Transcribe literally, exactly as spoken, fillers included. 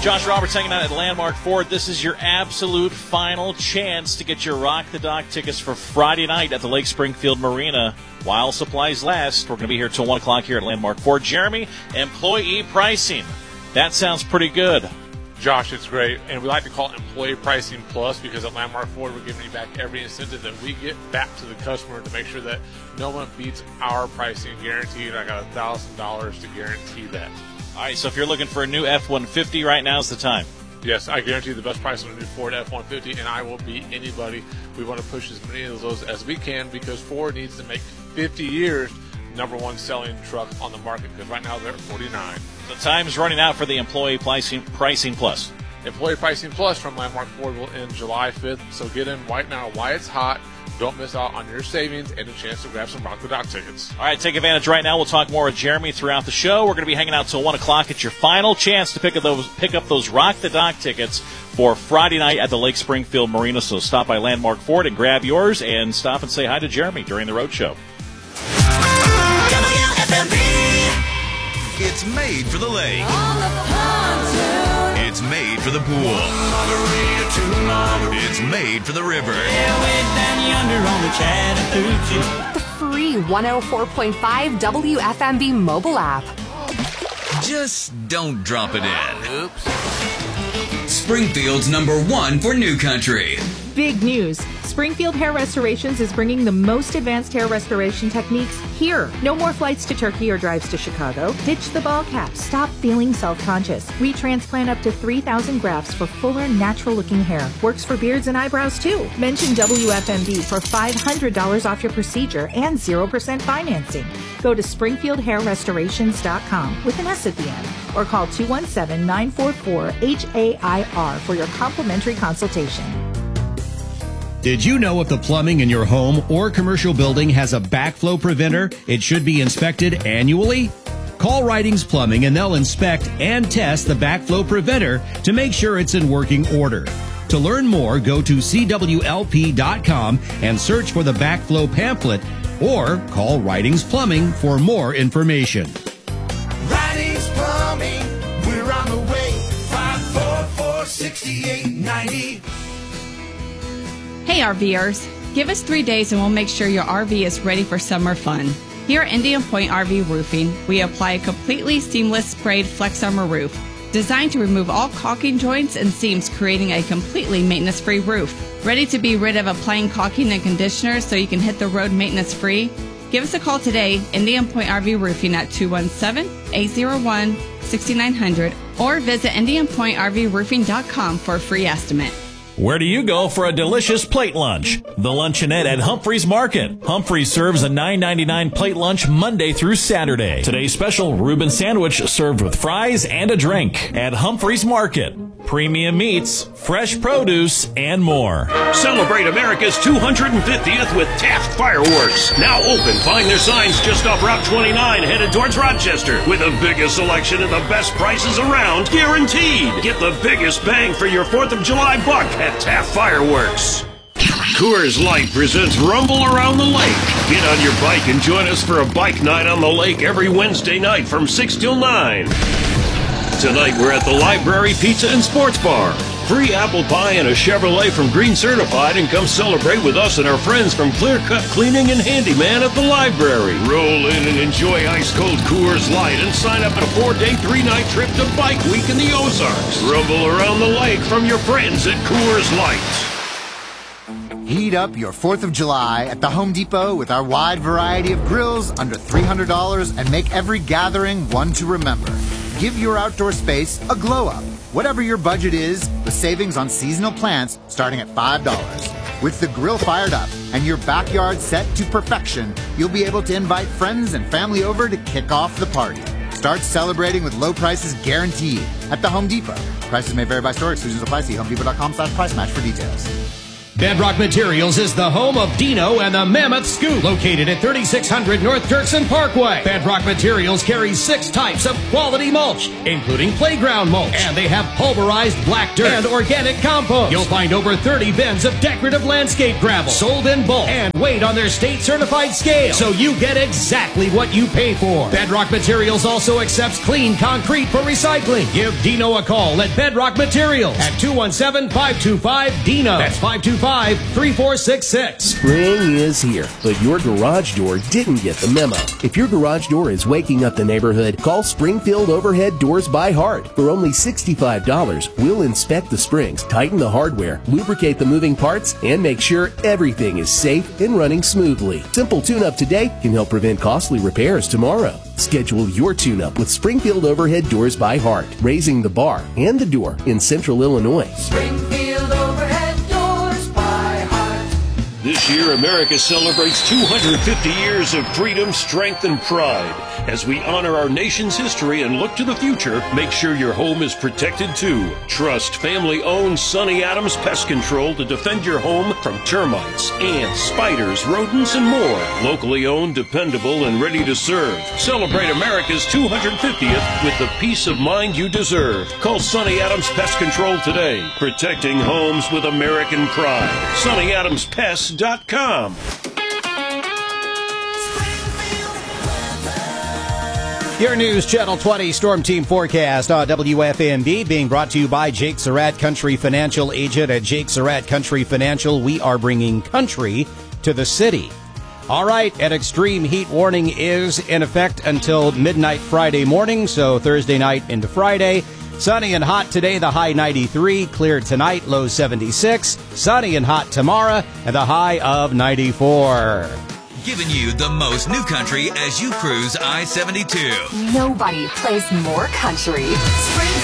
Josh Roberts hanging out at Landmark Ford. This is your absolute final chance to get your Rock the Dock tickets for Friday night at the Lake Springfield Marina while supplies last. We're going to be here till one o'clock here at Landmark Ford. Jeremy, employee pricing. That sounds pretty good. Josh, it's great. And we like to call it employee pricing plus because at Landmark Ford, we're giving you back every incentive that we get back to the customer to make sure that no one beats our pricing guaranteed. I got one thousand dollars to guarantee that. All right, so if you're looking for a new F one fifty, right now's the time. Yes, I guarantee the best price on a new Ford F one fifty, and I will beat anybody. We want to push as many of those as we can because Ford needs to make fifty years number one selling truck on the market because right now they're at forty-nine. The time's running out for the employee pricing, pricing plus. Employee pricing plus from Landmark Ford will end July fifth, so get in right now while it's hot. Don't miss out on your savings and a chance to grab some Rock the Dock tickets. All right, take advantage right now. We'll talk more with Jeremy throughout the show. We're going to be hanging out till one o'clock. It's your final chance to pick up those pick up those Rock the Dock tickets for Friday night at the Lake Springfield Marina. So stop by Landmark Ford and grab yours and stop and say hi to Jeremy during the road show. W F M P. It's made for the lake. It's made for the pool. It's made for the river. The free one oh four point five W F M B mobile app. Just don't drop it in. Oops. Springfield's number one for new country. Big news. Springfield Hair Restorations is bringing the most advanced hair restoration techniques here. No more flights to Turkey or drives to Chicago. Ditch the ball cap. Stop feeling self-conscious. We transplant up to three thousand grafts for fuller, natural-looking hair. Works for beards and eyebrows, too. Mention W F M B for five hundred dollars off your procedure and zero percent financing. Go to springfield hair restorations dot com with an S at the end or call two one seven, nine four four, H A I R for your complimentary consultation. Did you know if the plumbing in your home or commercial building has a backflow preventer, it should be inspected annually? Call Writings Plumbing and they'll inspect and test the backflow preventer to make sure it's in working order. To learn more, go to C W L P dot com and search for the backflow pamphlet or call Writings Plumbing for more information. Writings Plumbing, we're on the way. five four four, six eight nine zero. Hey RVers, give us three days and we'll make sure your R V is ready for summer fun. Here at Indian Point R V Roofing, we apply a completely seamless sprayed Flex Armor roof, designed to remove all caulking joints and seams, creating a completely maintenance-free roof. Ready to be rid of applying caulking and conditioner so you can hit the road maintenance-free? Give us a call today, Indian Point R V Roofing at two one seven, eight zero one, six nine zero zero or visit indian point r v roofing dot com for a free estimate. Where do you go for a delicious plate lunch? The Luncheonette at Humphreys Market. Humphreys serves a nine ninety-nine plate lunch Monday through Saturday. Today's special Reuben sandwich served with fries and a drink at Humphreys Market. Premium meats, fresh produce, and more. Celebrate America's two hundred fiftieth with Taft Fireworks. Now open. Find their signs just off Route twenty-nine headed towards Rochester with the biggest selection and the best prices around, guaranteed. Get the biggest bang for your fourth of July buck at Taft Fireworks. Coors Light presents Rumble Around the Lake. Get on your bike and join us for a bike night on the lake every Wednesday night from six till nine. Tonight we're at the Library Pizza and Sports Bar. Free apple pie and a Chevrolet from Green Certified, and come celebrate with us and our friends from Clear Cut Cleaning and Handyman at the library. Roll in and enjoy ice-cold Coors Light and sign up at a four-day, three-night trip to Bike Week in the Ozarks. Rumble around the lake from your friends at Coors Light. Heat up your fourth of July at the Home Depot with our wide variety of grills under three hundred dollars and make every gathering one to remember. Give your outdoor space a glow up. Whatever your budget is, the savings on seasonal plants starting at five dollars. With the grill fired up and your backyard set to perfection, you'll be able to invite friends and family over to kick off the party. Start celebrating with low prices guaranteed at the Home Depot. Prices may vary by store. Exclusions apply. See home depot dot com slash price match for details. Bedrock Materials is the home of Dino and the Mammoth Scoop, located at thirty-six hundred North Dirksen Parkway. Bedrock Materials carries six types of quality mulch, including playground mulch, and they have pulverized black dirt and organic compost. You'll find over thirty bins of decorative landscape gravel, sold in bulk and weighed on their state-certified scale, so you get exactly what you pay for. Bedrock Materials also accepts clean concrete for recycling. Give Dino a call at Bedrock Materials at two one seven, five two five, D I N O. That's five two five, three four six six. Spring is here, but your garage door didn't get the memo. If your garage door is waking up the neighborhood, call Springfield Overhead Doors by Heart. For only sixty-five dollars, we'll inspect the springs, tighten the hardware, lubricate the moving parts, and make sure everything is safe and running smoothly. Simple tune-up today can help prevent costly repairs tomorrow. Schedule your tune-up with Springfield Overhead Doors by Heart, raising the bar and the door in Central Illinois. Springfield Overhead Doors by Heart. This year, America celebrates two hundred fifty years of freedom, strength, and pride. As we honor our nation's history and look to the future, make sure your home is protected too. Trust family-owned Sonny Adams Pest Control to defend your home from termites, ants, spiders, rodents, and more. Locally owned, dependable, and ready to serve. Celebrate America's two hundred fiftieth with the peace of mind you deserve. Call Sonny Adams Pest Control today. Protecting homes with American pride. Sonny Adams Pest dot com. Your News Channel twenty Storm Team Forecast on W F M B, being brought to you by Jake Surratt, Country Financial Agent at Jake Surratt Country Financial. We are bringing country to the city. All right, an extreme heat warning is in effect until midnight Friday morning, so Thursday night into Friday. Sunny and hot today, the high ninety-three. Clear tonight, low seventy-six. Sunny and hot tomorrow, and the high of ninety-four. Giving you the most new country as you cruise I seventy-two. Nobody plays more country. Springfield